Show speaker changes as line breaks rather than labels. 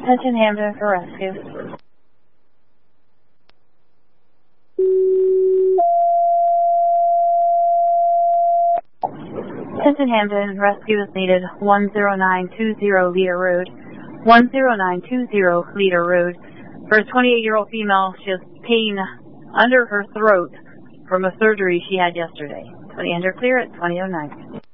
Attention Hamden for rescue. Attention Hamden, rescue is needed. 10920 Leader Road. 10920 Leader Road. For a 28-year-old female, she has pain under her throat from a surgery she had yesterday. 20 under clear at 2009.